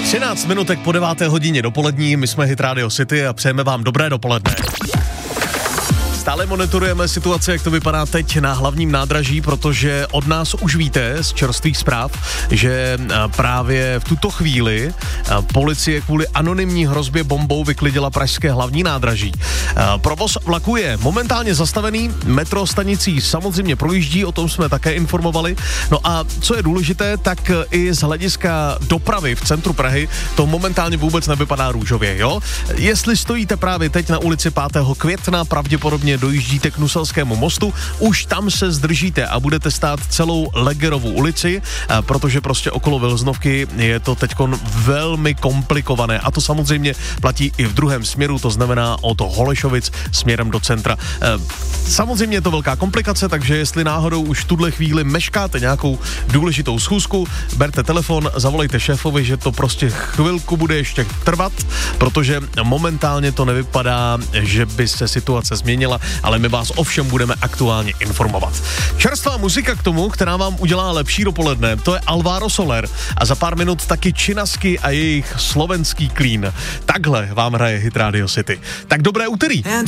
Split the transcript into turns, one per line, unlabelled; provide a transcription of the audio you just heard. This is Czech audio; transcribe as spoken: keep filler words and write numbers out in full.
třináct minutek po deváté hodině dopolední, my jsme Hit Radio City a přejeme vám dobré dopoledne. Stále monitorujeme situaci, jak to vypadá teď na hlavním nádraží, protože od nás už víte z čerstvých zpráv, že právě v tuto chvíli policie kvůli anonymní hrozbě bombou vyklidila pražské hlavní nádraží. Provoz vlaku je momentálně zastavený, metro stanicí samozřejmě projíždí, o tom jsme také informovali. No a co je důležité, tak i z hlediska dopravy v centru Prahy to momentálně vůbec nevypadá růžově, jo? Jestli stojíte právě teď na ulici pátého května, pravděpodobně dojíždíte k Nuselskému mostu, už tam se zdržíte a budete stát celou Legerovu ulici, protože prostě okolo Vilznovky je to teďkon velmi komplikované a to samozřejmě platí i v druhém směru, to znamená od Holešovic směrem do centra. Samozřejmě je to velká komplikace, takže jestli náhodou už v tuhle chvíli meškáte nějakou důležitou schůzku, berte telefon, zavolejte šéfovi, že to prostě chvilku bude ještě trvat, protože momentálně to nevypadá, že by se situace změnila, ale my vás ovšem budeme aktuálně informovat. Čerstvá muzika k tomu, která vám udělá lepší dopoledne, to je Alvaro Soler a za pár minut taky Činasky a jejich slovenský klín. Takhle vám hraje Hit Radio City. Tak dobré úterý.